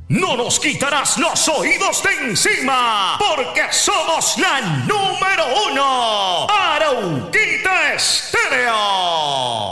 No nos quitarás los oídos de encima, porque somos la número 1.